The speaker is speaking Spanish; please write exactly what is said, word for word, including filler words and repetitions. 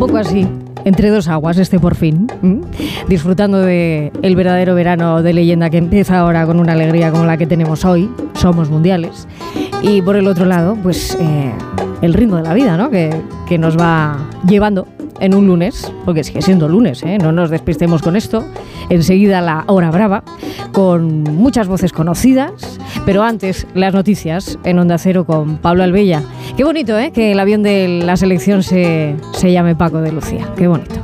poco así, entre dos aguas este por fin, ¿m? disfrutando de el verdadero verano de leyenda que empieza ahora con una alegría como la que tenemos hoy, somos mundiales, y por el otro lado, pues eh, el ritmo de la vida, ¿no? que, que nos va llevando en un lunes, porque sigue siendo lunes, ¿eh? No nos despistemos con esto. Enseguida la hora brava, con muchas voces conocidas, pero antes las noticias en Onda Cero con Pablo Albella. Qué bonito, ¿eh? Que el avión de la selección se, se llame Paco de Lucía. Qué bonito.